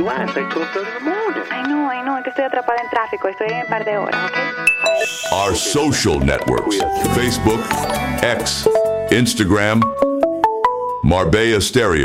you are? It's like 12:30 in the morning. I know, es que estoy atrapada en tráfico. Estoy en un par de horas, ¿ok? Our social networks: Facebook, X, Instagram, Marbella Stereo.